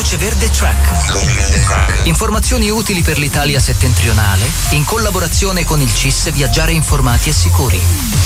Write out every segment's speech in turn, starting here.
Luce Verde Track. Informazioni utili per l'Italia settentrionale in collaborazione con il CIS Viaggiare informati e sicuri.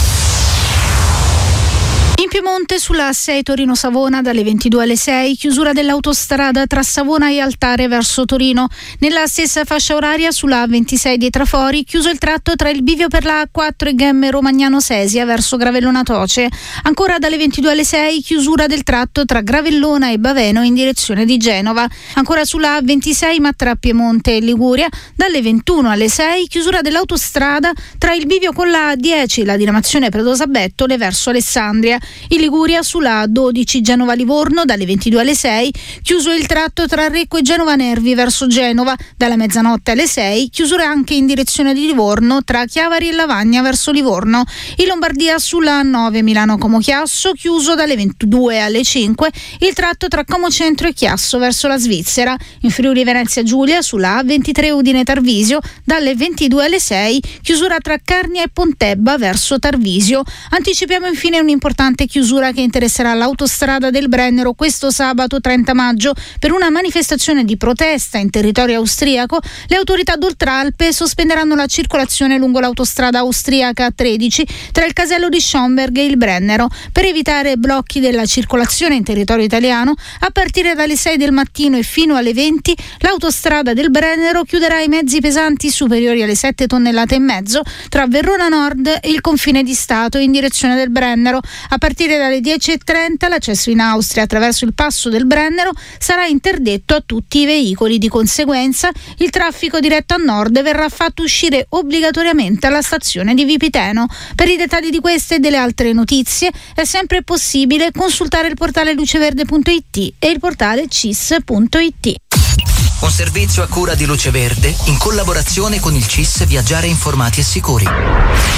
In Piemonte sulla A6 Torino-Savona dalle 22 alle 6, chiusura dell'autostrada tra Savona e Altare verso Torino. Nella stessa fascia oraria sulla A26 di Trafori, chiuso il tratto tra il bivio per la A4 e Gemme Romagnano Sesia verso Gravellona Toce. Ancora dalle 22 alle 6, chiusura del tratto tra Gravellona e Baveno in direzione di Genova. Ancora sulla A26 ma tra Piemonte e Liguria, dalle 21 alle 6, chiusura dell'autostrada tra il bivio con la A10 e la diramazione Predosa-Bettole verso Alessandria. In Liguria sulla A12 Genova-Livorno dalle 22 alle 6, chiuso il tratto tra Recco e Genova Nervi verso Genova, dalla mezzanotte alle 6, chiusura anche in direzione di Livorno tra Chiavari e Lavagna verso Livorno. In Lombardia sulla A9 Milano-Como Chiasso, chiuso dalle 22 alle 5 il tratto tra Como Centro e Chiasso verso la Svizzera. In Friuli Venezia Giulia sulla A23 Udine Tarvisio dalle 22 alle 6, chiusura tra Carnia e Pontebba verso Tarvisio. Anticipiamo infine un'importante chiusura che interesserà l'autostrada del Brennero questo sabato 30 maggio. Per una manifestazione di protesta in territorio austriaco, le autorità d'Oltralpe sospenderanno la circolazione lungo l'autostrada austriaca 13 tra il casello di Schomberg e il Brennero. Per evitare blocchi della circolazione in territorio italiano, a partire dalle 6 del mattino e fino alle 20, l'autostrada del Brennero chiuderà i mezzi pesanti superiori alle 7 tonnellate e mezzo tra Verona Nord e il confine di Stato in direzione del Brennero. A partire dalle 10:30 l'accesso in Austria attraverso il passo del Brennero sarà interdetto a tutti i veicoli. Di conseguenza il traffico diretto a nord verrà fatto uscire obbligatoriamente alla stazione di Vipiteno. Per i dettagli di queste e delle altre notizie è sempre possibile consultare il portale luceverde.it e il portale cis.it. Un servizio a cura di Luce Verde in collaborazione con il CIS Viaggiare informati e sicuri.